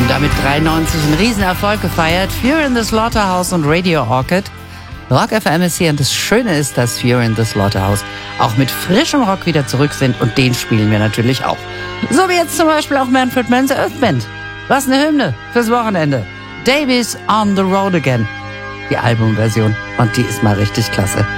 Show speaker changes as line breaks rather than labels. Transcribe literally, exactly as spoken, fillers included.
haben damit dreiundneunzig einen Riesenerfolg gefeiert. Fear in the Slaughterhouse und Radio Orchid. Rock F M ist hier und das Schöne ist, dass Fear in the Slaughterhouse auch mit frischem Rock wieder zurück sind und den spielen wir natürlich auch. So wie jetzt zum Beispiel auch Manfred Mann's Earth Band. Was eine Hymne fürs Wochenende. Davies on the Road Again. Die Albumversion und die ist mal richtig klasse.